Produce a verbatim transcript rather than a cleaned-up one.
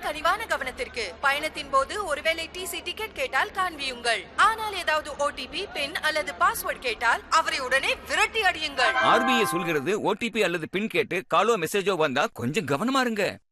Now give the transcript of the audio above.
கனிவான கவனத்திற்கு. பயணத்தின் போது ஒருவேளை டிசி டிக்கெட் கேட்டால் காண்பியுங்கள். ஆனால் ஏதாவது ஓடிபி, பின் அல்லது பாஸ்வேர்ட் கேட்டால் அவரை உடனே விரட்டி அடியுங்கள். ஆர்பிஐ சொல்கிறது ஓடிபி அல்லது பின் கேட்டு காலோ மெசேஜோ வந்தா கொஞ்சம் கவனமா இருங்க.